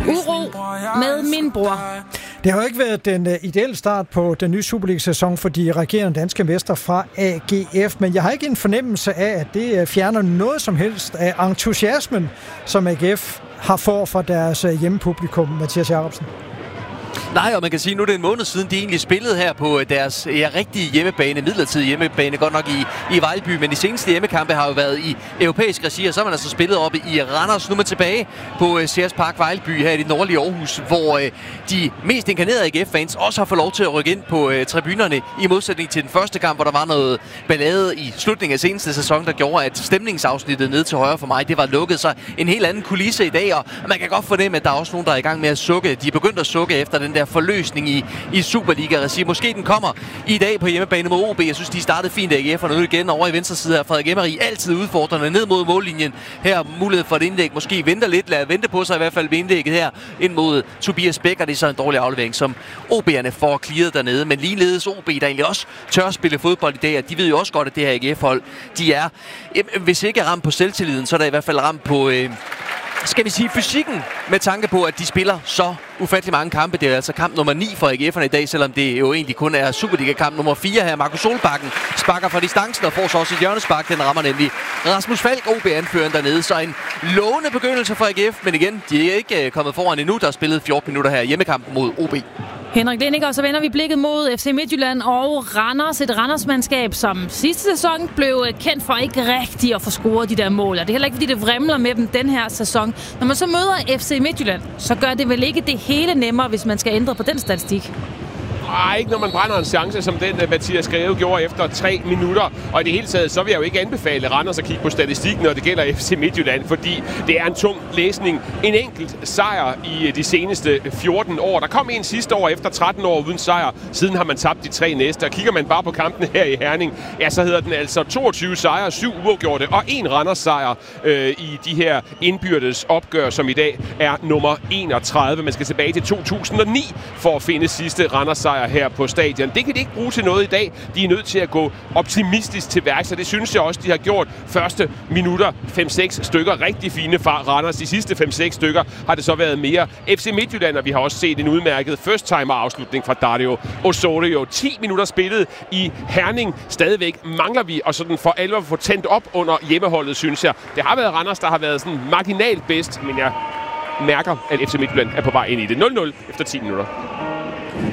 Uro med min bror. Det har jo ikke været den ideelle start på den nye Superliga-sæson for de regerende danske mestre fra AGF, men jeg har ikke en fornemmelse af, at det fjerner noget som helst af entusiasmen, som AGF har for deres hjemmepublikum, Mathias Jacobsen. Nej, og man kan sige, nu er det en måned siden, de egentlig spillede her på deres rigtige hjemmebane, midlertidige hjemmebane, godt nok i Vejlby, men de seneste hjemmekampe har jo været i europæisk regi, og så har man altså spillet oppe i Randers. Nu er man tilbage på Sears Park Vejlby her i det nordlige Aarhus, hvor de mest inkarnerede AGF-fans også har fået lov til at rykke ind på tribunerne, i modsætning til den første kamp, hvor der var noget ballade i slutningen af seneste sæson, der gjorde, at stemningsafsnittet ned til højre for mig, det var lukket. Så en helt anden kulisse i dag, og man kan godt fornemme, at der er også nogen, der er i gang med at sukke. De er begyndt at sukke efter den der forløsning i Superliga-regi. Måske den kommer i dag på hjemmebane mod OB. Jeg synes, de startede fint AGF'erne ud igen over i venstre side her. Frederik Emery altid udfordrende ned mod mållinjen. Her mulighed for et indlæg. Måske venter lidt. Lad vente på sig i hvert fald ved indlægget her ind mod Tobias Bæk. Og det er så en dårlig aflevering, som OB'erne får clearet dernede. Men ligeledes OB, der egentlig også tør at spille fodbold i dag. Og de ved jo også godt, at det her AGF-hold, de er, hvis ikke ramt på selvtilliden, så er der i hvert fald ramt på skal vi sige fysikken, med tanke på, at de spiller så ufattelig mange kampe. Det er altså kamp nummer 9 for AGF'erne i dag, selvom det jo egentlig kun er Superliga-kamp nummer 4 her. Markus Solbakken sparker fra distancen og får så også et hjørnespark. Den rammer nemlig Rasmus Falk, OB-anføreren dernede. Så en lovende begyndelse for AGF, men igen, de er ikke kommet foran endnu. Der er spillet 14 minutter her i hjemmekampen mod OB. Henrik Lenniker, og så vender vi blikket mod FC Midtjylland og Randers. Et Randers-mandskab, som sidste sæson blev kendt for ikke rigtigt at få scoret de der mål. Og det er heller ikke, fordi det vrimler med dem den her sæson. Når man så møder FC Midtjylland, så gør det vel ikke det hele nemmere, hvis man skal ændre på den statistik? Nej, ikke når man brænder en chance som den, Mathias Greve gjorde efter 3 minutter. Og i det hele taget, så vil jeg jo ikke anbefale Randers at kigge på statistikken, når det gælder FC Midtjylland, fordi det er en tung læsning. En enkelt sejr i de seneste 14 år. Der kom en sidste år efter 13 år uden sejr. Siden har man tabt de 3 næste. Og kigger man bare på kampen her i Herning, ja, så hedder den altså 22 sejre, 7 uafgjorte og 1 Randers sejr i de her indbyrdes opgør, som i dag er nummer 31. Man skal tilbage til 2009 for at finde sidste Randers sejr her på stadion. Det kan de ikke bruge til noget i dag. De er nødt til at gå optimistisk til værks, og det synes jeg også, de har gjort. Første minutter, 5-6 stykker, rigtig fine fra Randers. De sidste 5-6 stykker har det så været mere FC Midtjylland, og vi har også set en udmærket first-timer-afslutning fra Dario Osorio. 10 minutter spillet i Herning. Stadigvæk mangler vi og sådan for alvor få tændt op under hjemmeholdet, synes jeg. Det har været Randers, der har været sådan marginalt bedst, men jeg mærker, at FC Midtjylland er på vej ind i det. 0-0 efter 10 minutter.